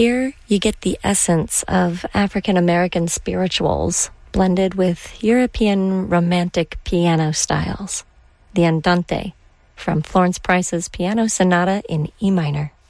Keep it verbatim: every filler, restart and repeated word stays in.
Here, you get the essence of African American spirituals blended with European romantic piano styles. The Andante from Florence Price's Piano Sonata in E minor.